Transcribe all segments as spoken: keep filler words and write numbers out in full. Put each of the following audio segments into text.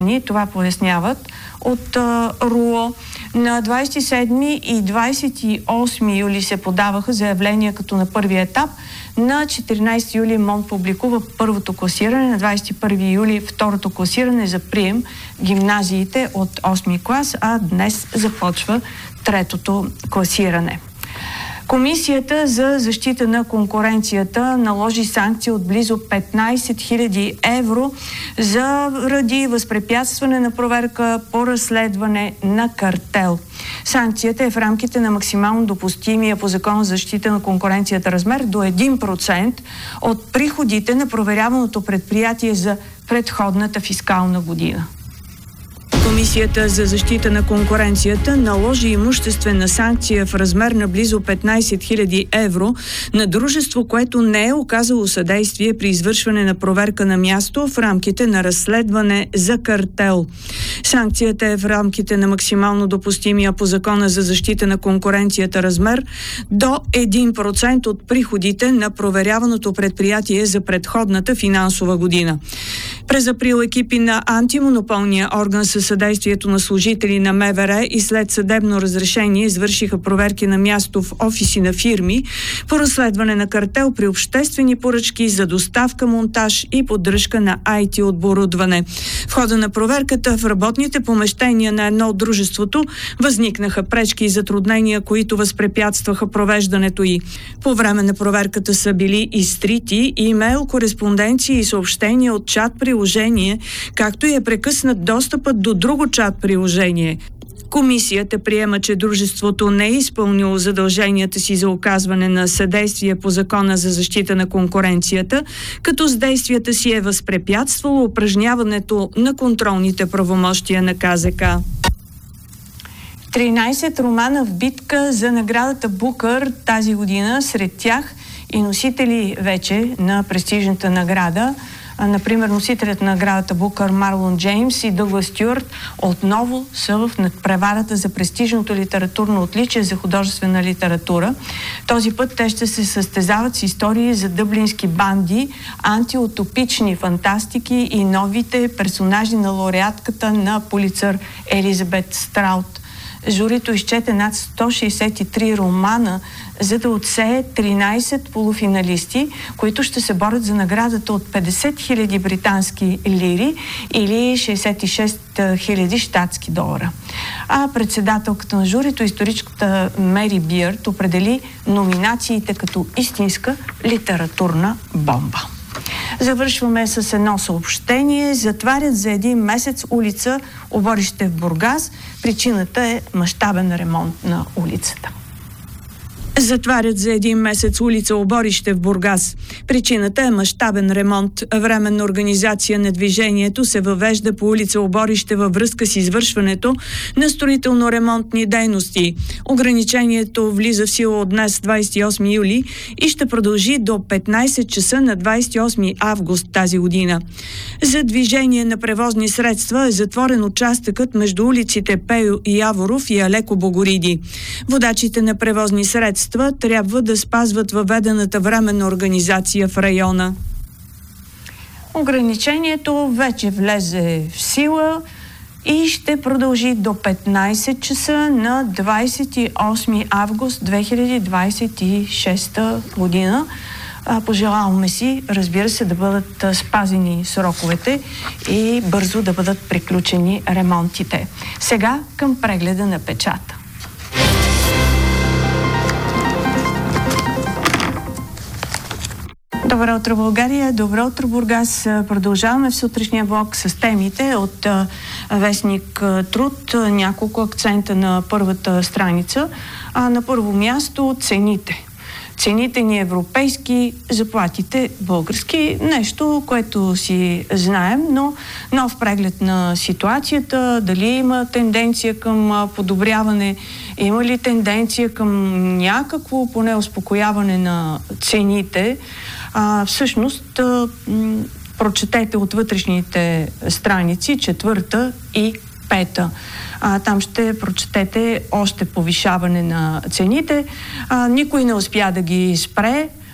Това поясняват от РУО. На двадесет и седми и двадесет и осми юли се подаваха заявления като на първия етап. На четиринадесети юли МОН публикува първото класиране, на двадесет и първи юли второто класиране за прием гимназиите от осми клас, а днес започва третото класиране. Комисията за защита на конкуренцията наложи санкция от близо петнадесет хиляди евро заради възпрепятстване на проверка по разследване на картел. Санкцията е в рамките на максимално допустимия по Закон за защита на конкуренцията размер до един процент от приходите на проверяваното предприятие за предходната фискална година. Комисията за защита на конкуренцията наложи имуществена санкция в размер на близо петнадесет хиляди евро на дружество, което не е оказало съдействие при извършване на проверка на място в рамките на разследване за картел. Санкцията е в рамките на максимално допустимия по Закона за защита на конкуренцията размер до един процент от приходите на проверяваното предприятие за предходната финансова година. През април екипи на антимонополния орган със съдействието на служители на МВР и след съдебно разрешение извършиха проверки на място в офиси на фирми по разследване на картел при обществени поръчки за доставка, монтаж и поддръжка на ай ти оборудване. В хода на проверката в работните помещения на едно от дружеството възникнаха пречки и затруднения, които възпрепятстваха провеждането й. По време на проверката са били изтрити имейл, кореспонденции и съобщения от чат приложение, както и е прекъснат достъпът до друго чат приложение. Комисията приема, че дружеството не е изпълнило задълженията си за оказване на съдействие по Закона за защита на конкуренцията, като с действията си е възпрепятствало упражняването на контролните правомощия на ка зе ка. тринадесет романа в битка за наградата Букър тази година, сред тях и носители вече на престижната награда. Например, носителят на наградата Букър Марлон Джеймс и Дъглас Стюарт отново са в надпреварата за престижното литературно отличие за художествена литература. Този път те ще се състезават с истории за дъблински банди, антиутопични фантастики и новите персонажи на лауреатката на Пулицър Елизабет Страут. Журито изчете над сто шейсет и три романа, за да отсее тринадесет полуфиналисти, които ще се борят за наградата от петдесет хиляди британски лири или шейсет и шест хиляди щатски долара. А председателката на журито, историчката Мери Бирд, определи номинациите като истинска литературна бомба. Завършваме с едно съобщение. Затварят за един месец улица Оборище в Бургас. Причината е мащабен ремонт на улицата. Затварят за един месец улица Оборище в Бургас. Причината е мащабен ремонт. Временна организация на движението се въвежда по улица Оборище във връзка с извършването на строително-ремонтни дейности. Ограничението влиза в сила от днес, двадесет и осми юли, и ще продължи до петнадесет часа на двадесет и осми август тази година. За движение на превозни средства е затворен участъкът между улиците Пейо и Яворов и Алеко Богориди. Водачите на превозни средства трябва да спазват въведената временна организация в района. Ограничението вече влезе в сила и ще продължи до петнадесет часа на двадесет и осми август две хиляди двадесет и шеста година. Пожелаваме си, разбира се, да бъдат спазени сроковете и бързо да бъдат приключени ремонтите. Сега към прегледа на печата. Добро утро, България! Добро утро, Бургас! Продължаваме в сутрешния блок с темите от вестник Труд. Няколко акцента на първата страница. А на първо място цените. Цените ни европейски, заплатите български. Нещо, което си знаем, но нов преглед на ситуацията. Дали има тенденция към подобряване, има ли тенденция към някакво поне успокояване на цените. А, всъщност, а, м- прочетете от вътрешните страници четвърта и пета. А, там ще прочетете още повишаване на цените. А, никой не успя да ги спре.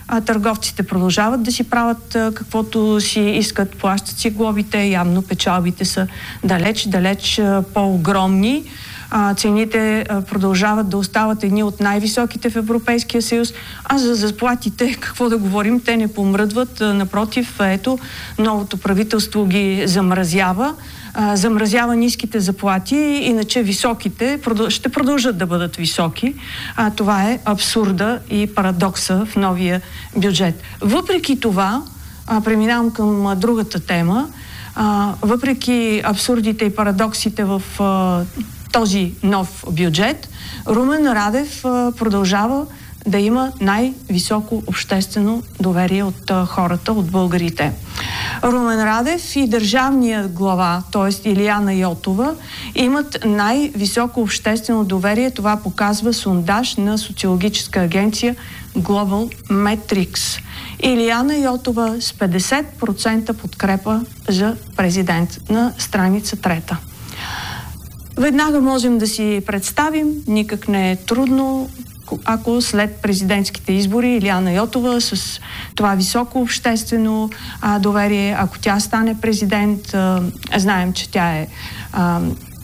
а, търговците продължават да си правят а, каквото си искат, плащат си глобите, явно печалбите са далеч, далеч а, по-огромни. А, цените а, продължават да остават едни от най-високите в Европейския съюз, а за заплатите, какво да говорим, те не помръдват. А, напротив, ето, новото правителство ги замразява, а, замразява ниските заплати, иначе високите продъл... ще продължат да бъдат високи. А, това е абсурда и парадокса в новия бюджет. Въпреки това, а, преминавам към а, другата тема, а, въпреки абсурдите и парадоксите в а, този нов бюджет, Румен Радев а, продължава да има най-високо обществено доверие от а, хората, от българите. Румен Радев и държавният глава, т.е. Илияна Йотова, имат най-високо обществено доверие. Това показва сондаж на социологическа агенция Global Metrics. Илияна Йотова с петдесет процента подкрепа за президент на страница трета. Веднага можем да си представим, никак не е трудно, ако след президентските избори Илияна Йотова с това високо обществено а, доверие, ако тя стане президент, а, знаем, че тя е а,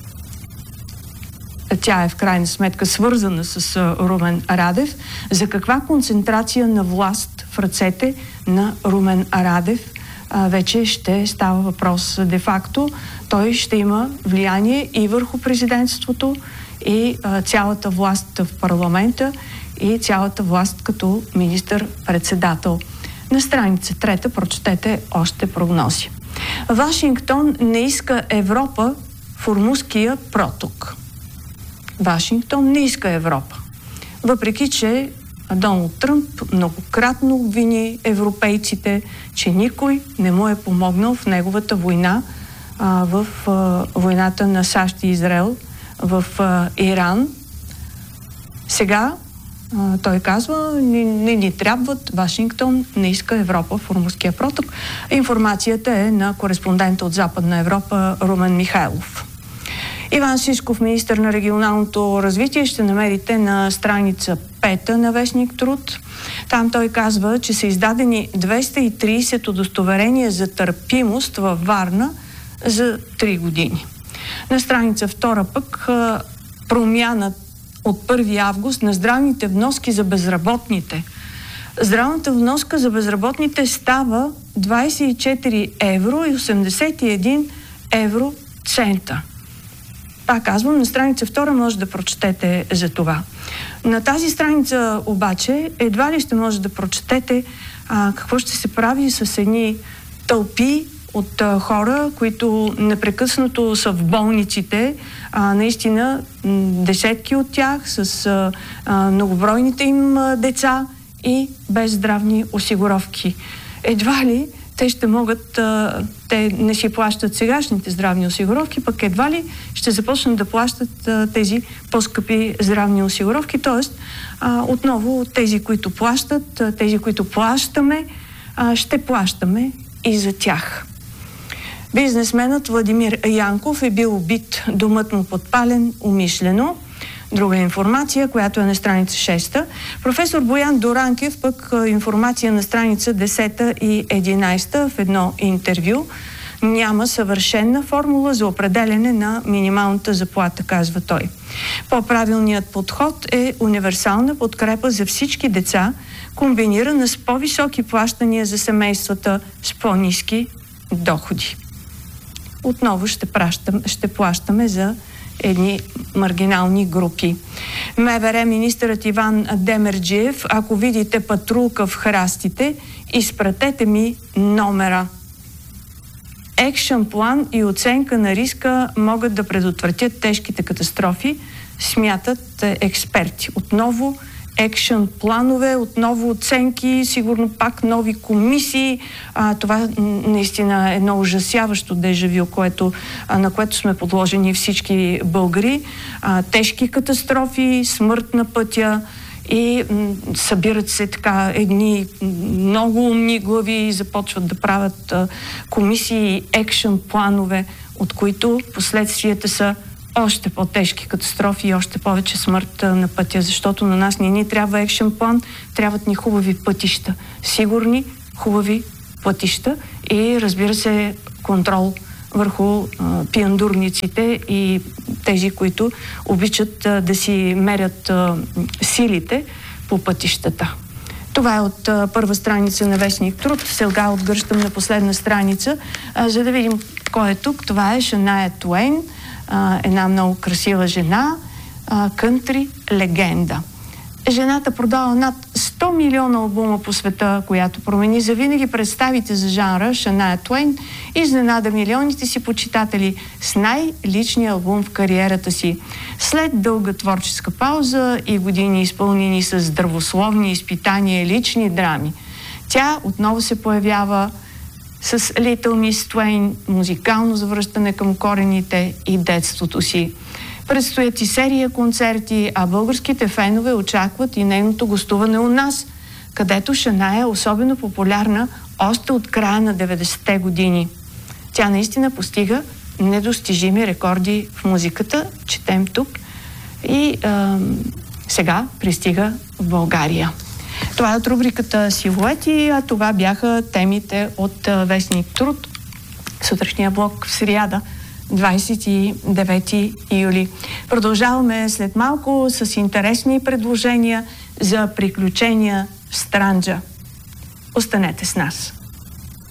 тя е в крайна сметка свързана с а, Румен Радев, за каква концентрация на власт в ръцете на Румен Радев а, вече ще става въпрос. Де-факто той ще има влияние и върху президентството, и а, цялата власт в парламента, и цялата власт като министър-председател. На страница трета прочетете още прогнози. Вашингтон не иска Европа в Ормузския проток. Вашингтон не иска Европа. Въпреки че Доналд Тръмп многократно обвини европейците, че никой не му е помогнал в неговата война, а, в а, войната на САЩ и Израел в а, Иран. Сега а, той казва, не, не ни трябват, Вашингтон не иска Европа в Ормузския проток. Информацията е на кореспондента от Западна Европа Румен Михайлов. Иван Шишков, министър на регионалното развитие, ще намерите на страница пета на вестник Труд. Там той казва, че са издадени двеста и трийсет удостоверения за търпимост във Варна за три години. На страница втора пък промяна от първи август на здравните вноски за безработните. Здравната вноска за безработните става двайсет и четири евро и осемдесет и един евро цента. Пак казвам, на страница втора може да прочетете за това. На тази страница обаче едва ли ще може да прочетете а, какво ще се прави с едни тълпи от а, хора, които непрекъснато са в болниците, а, наистина м- десетки от тях с а, а, многобройните им а, деца и без здравни осигуровки. Едва ли те ще могат, а, те не си плащат сегашните здравни осигуровки, пък едва ли ще започнат да плащат а, тези по-скъпи здравни осигуровки, т.е. отново тези, които плащат, а, тези, които плащаме, а, ще плащаме и за тях. Бизнесменът Владимир Янков е бил убит, домът му подпален умишлено. Друга информация, която е на страница шеста. Професор Боян Доранкев пък информация на страница десета и единайсета в едно интервю. Няма съвършена формула за определене на минималната заплата, казва той. По-правилният подход е универсална подкрепа за всички деца, комбинирана с по-високи плащания за семействата с по-ниски доходи. Отново ще, пращам, ще плащаме за едни маргинални групи. МВР министърът Иван Демерджиев, ако видите патрулка в храстите, изпратете ми номера. Екшън план и оценка на риска могат да предотвратят тежките катастрофи, смятат експерти. Отново екшън планове, отново оценки, сигурно пак нови комисии. А, това наистина е едно ужасяващо дежавю, което, а, на което сме подложени всички българи. А, тежки катастрофи, смърт на пътя и м- събират се така едни много умни глави и започват да правят а, комисии и екшън планове, от които последствията са още по-тежки катастрофи и още повече смърт на пътя, защото на нас не ни трябва екшен план, трябват ни хубави пътища, сигурни, хубави пътища и, разбира се, контрол върху а, пияндурниците и тези, които обичат а, да си мерят а, силите по пътищата. Това е от а, първа страница на вестник Труд. Сега отгръщам на последна страница, а, за да видим кой е тук. Това е Шания Туейн, а, една много красива жена, а, кънтри легенда. Жената продава над сто милиона албума по света, която промени завинаги представите за жанра. Шания Туейн изненада милионите си почитатели с най-личния албум в кариерата си. След дълга творческа пауза и години изпълнени с здравословни изпитания и лични драми, тя отново се появява с Little Miss Twain, музикално завръщане към корените и детството си. Предстоят и серия концерти, а българските фенове очакват и нейното гостуване у нас, където Шания е особено популярна още от края на деветдесетте години. Тя наистина постига недостижими рекорди в музиката, четем тук, и а, сега пристига в България. Това е от рубриката Силуети, а това бяха темите от а, вестник Труд, сутрешния блок в сряда, двадесет и девети юли. Продължаваме след малко с интересни предложения за приключения в Странджа. Останете с нас.